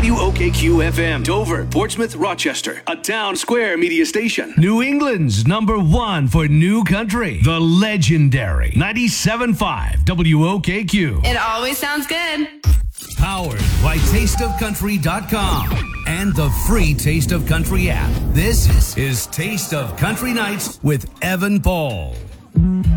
WOKQ-FM, Dover, Portsmouth, Rochester, a Town Square media station. New England's number one for new country, the legendary 97.5 WOKQ. It always sounds good. Powered by TasteOfCountry.com and the free Taste of Country app. This is Taste of Country Nights with Evan Paul.